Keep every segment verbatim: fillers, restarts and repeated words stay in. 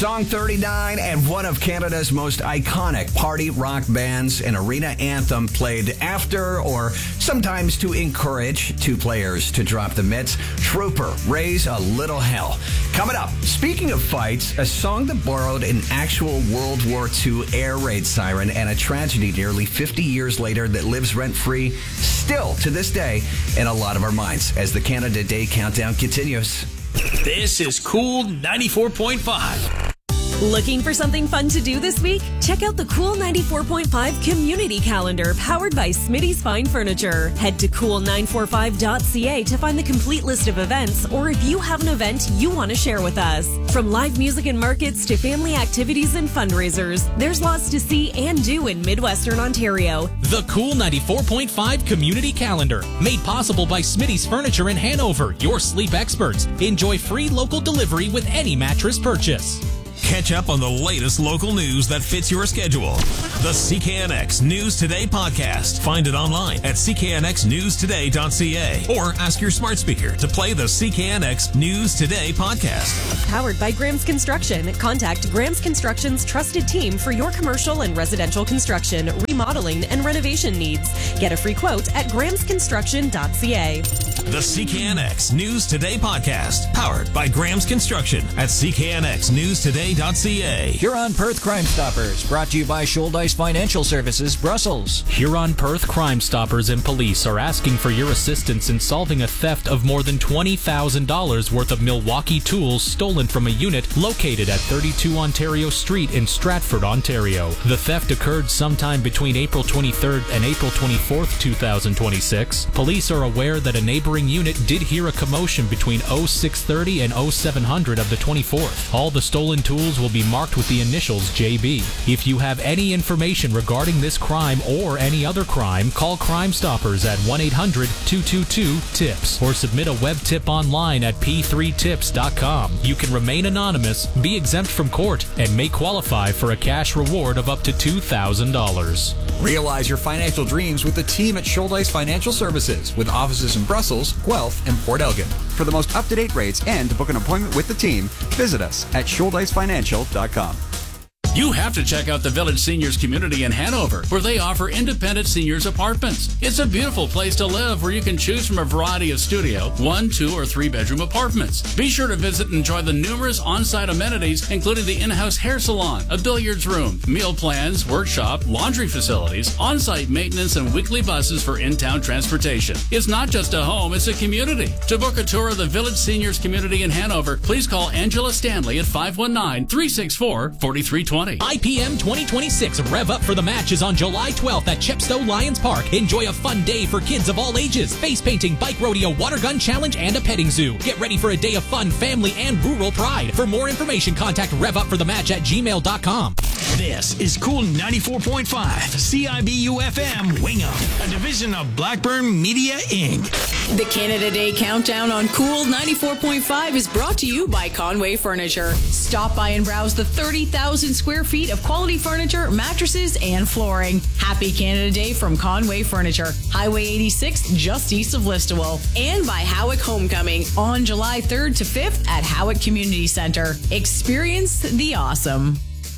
Song thirty-nine and one of Canada's most iconic party rock bands, an arena anthem played after or sometimes to encourage two players to drop the mitts. Trooper, Raise a Little Hell. Coming up, speaking of fights, a song that borrowed an actual World War Two air raid siren and a tragedy nearly fifty years later that lives rent-free still to this day in a lot of our minds as the Canada Day countdown continues. This is Cool ninety-four point five. Looking for something fun to do this week? Check out the Cool ninety-four point five Community Calendar powered by Smitty's Fine Furniture. Head to cool nine four five dot c a to find the complete list of events, or if you have an event you want to share with us. From live music and markets to family activities and fundraisers, there's lots to see and do in Midwestern Ontario. The Cool ninety-four point five Community Calendar, made possible by Smitty's Furniture in Hanover, your sleep experts. Enjoy free local delivery with any mattress purchase. Catch up on the latest local news that fits your schedule. The C K N X News Today podcast. Find it online at c k n x news today dot c a or ask your smart speaker to play the C K N X News Today podcast. Powered by Graham's Construction. Contact Graham's Construction's trusted team for your commercial and residential construction, remodeling, and renovation needs. Get a free quote at grahams construction dot c a. The C K N X News Today podcast. Powered by Graham's Construction at c k n x news today dot c a. Huron Perth Crime Stoppers, brought to you by Shouldice Financial Services, Brussels. Huron Perth Crime Stoppers and police are asking for your assistance in solving a theft of more than twenty thousand dollars worth of Milwaukee tools stolen from a unit located at thirty-two Ontario Street in Stratford, Ontario. The theft occurred sometime between April twenty-third and April twenty-fourth, two thousand twenty-six. Police are aware that a neighboring unit did hear a commotion between oh six thirty and oh seven hundred of the twenty-fourth. All the stolen tools will be marked with the initials J B. If you have any information regarding this crime or any other crime, call Crime Stoppers at one eight hundred two two two tips or submit a web tip online at p three tips dot com. You can remain anonymous, be exempt from court, and may qualify for a cash reward of up to two thousand dollars. Realize your financial dreams with the team at Shouldice Financial Services, with offices in Brussels, Guelph, and Port Elgin. For the most up-to-date rates and to book an appointment with the team, visit us at shouldice financial dot com. You have to check out the Village Seniors Community in Hanover, where they offer independent seniors apartments. It's a beautiful place to live where you can choose from a variety of studio, one, two, or three bedroom apartments. Be sure to visit and enjoy the numerous on-site amenities, including the in-house hair salon, a billiards room, meal plans, workshop, laundry facilities, on-site maintenance, and weekly buses for in-town transportation. It's not just a home, it's a community. To book a tour of the Village Seniors Community in Hanover, please call Angela Stanley at five one nine, three six four, four three two zero. I P M twenty twenty-six Rev Up for the Matches on July twelfth at Chepstow Lions Park. Enjoy a fun day for kids of all ages. Face painting, bike rodeo, water gun challenge, and a petting zoo. Get ready for a day of fun, family, and rural pride. For more information, contact rev up for the match at gmail dot com. This is Cool ninety-four point five, C I B U F M Wing Up, a division of Blackburn Media, Incorporated. The Canada Day Countdown on Cool ninety-four point five is brought to you by Conway Furniture. Stop by and browse the thirty thousand square feet of quality furniture, mattresses, and flooring. Happy Canada Day from Conway Furniture, Highway eighty-six, just east of Listowel. And by Howick Homecoming on July third to fifth at Howick Community Center. Experience the awesome.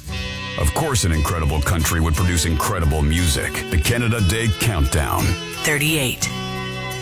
Of course, an incredible country would produce incredible music. The Canada Day Countdown. thirty-eight.